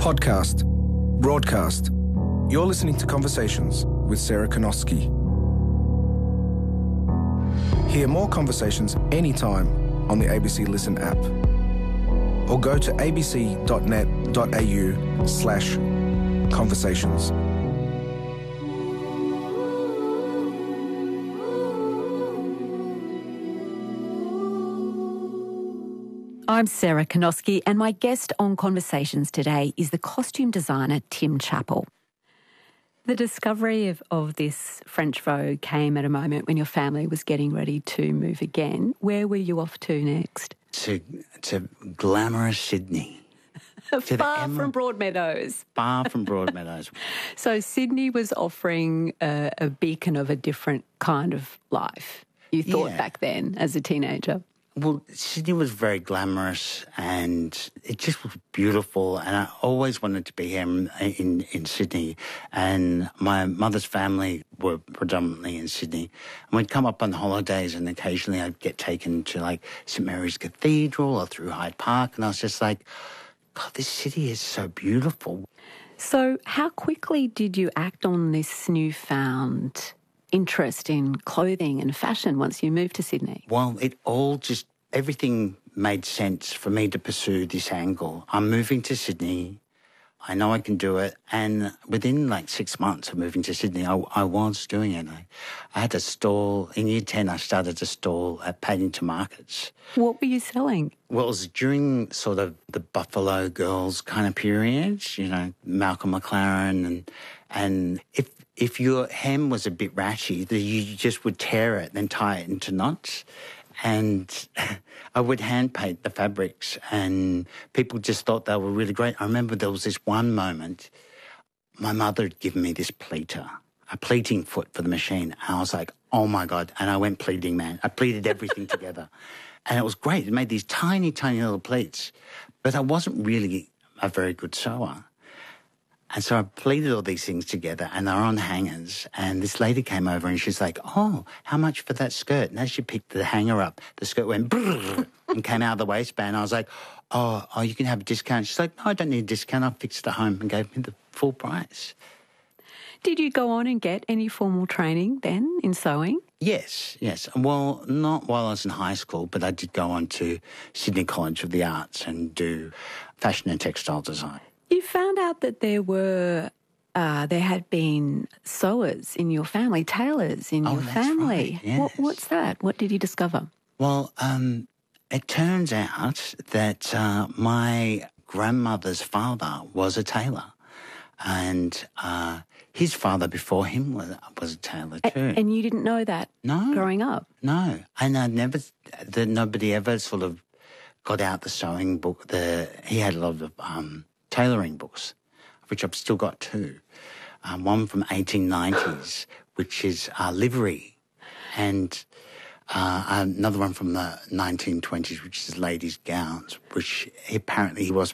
Podcast. Broadcast. You're listening to Conversations with Sarah Konoski. Hear more conversations anytime on the ABC Listen app. Or go to abc.net.au/conversations. I'm Sarah Konoski, and my guest on Conversations today is the costume designer Tim Chappell. The discovery of this French Vogue came at a moment when your family was getting ready to move again. Where were you off to next? To glamorous Sydney. Far from Broadmeadows. Far from Broadmeadows. So Sydney was offering a beacon of a different kind of life, you thought back then as a teenager. Well, Sydney was very glamorous and it just was beautiful, and I always wanted to be here in Sydney. And my mother's family were predominantly in Sydney. And we'd come up on holidays and occasionally I'd get taken to like St Mary's Cathedral or through Hyde Park, and I was just like, God, this city is so beautiful. So how quickly did you act on this newfound interest in clothing and fashion once you moved to Sydney? Well, everything made sense for me to pursue this angle. I'm moving to Sydney. I know I can do it. And within like 6 months of moving to Sydney, I was doing it. I had a stall. In year 10, I started a stall at Paddington Markets. What were you selling? Well, it was during sort of the Buffalo Girls kind of period, you know, Malcolm McLaren. And if your hem was a bit ratty, you just would tear it, then tie it into knots. And I would hand paint the fabrics and people just thought they were really great. I remember there was this one moment, my mother had given me this pleater, a pleating foot for the machine. And I was like, oh my God. And I went pleating, man. I pleated everything together. And it was great. It made these tiny, tiny little pleats. But I wasn't really a very good sewer. And so I pleated all these things together and they're on hangers. And this lady came over and she's like, oh, how much for that skirt? And as she picked the hanger up, the skirt went brrr and came out of the waistband. I was like, oh, you can have a discount. She's like, no, I don't need a discount. I fixed it at home, and gave me the full price. Did you go on and get any formal training then in sewing? Yes. Well, not while I was in high school, but I did go on to Sydney College of the Arts and do fashion and textile design. You found out that there had been sewers in your family, tailors in your family. Right, yes. What's that? What did you discover? Well, it turns out that my grandmother's father was a tailor, and his father before him was a tailor too. And you didn't know that growing up? No, and nobody ever sort of got out the sewing book. He had a lot of tailoring books, which I've still got two. One from 1890s, which is livery, and another one from the 1920s, which is ladies' gowns, which apparently he was